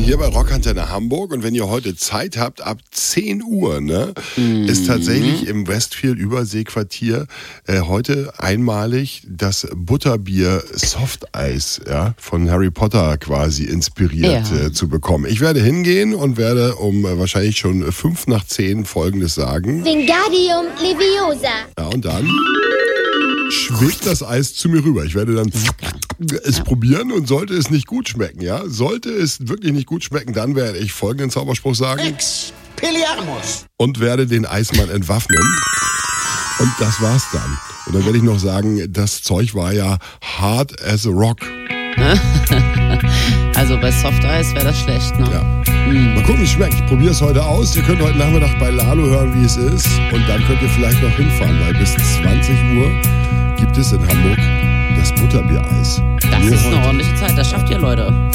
hier bei Rockantenne Hamburg. Und wenn ihr heute Zeit habt, ab 10 Uhr, ne, ist tatsächlich im Westfield Überseequartier heute einmalig das Butterbier Softeis, ja, von Harry Potter quasi inspiriert zu bekommen. Ich werde hingehen und werde um wahrscheinlich schon 5 nach 10 Folgendes sagen. Wingardium Leviosa. Ja, und dann schwebt das Eis zu mir rüber. Ich werde dann es probieren und sollte es nicht gut schmecken, ja? Sollte es wirklich nicht gut schmecken, dann werde ich folgenden Zauberspruch sagen. Expelliarmus. Und werde den Eismann entwaffnen. Und das war's dann. Und dann werde ich noch sagen, das Zeug war ja hard as a rock. Also bei Softeis wäre das schlecht, ne? Ja. Mal gucken, wie es schmeckt. Ich probiere es heute aus. Ihr könnt heute Nachmittag bei Lalo hören, wie es ist. Und dann könnt ihr vielleicht noch hinfahren, weil bis 20 Uhr gibt es in Hamburg das Butterbiereis. Das ist eine ordentliche Zeit, das schafft ihr, Leute.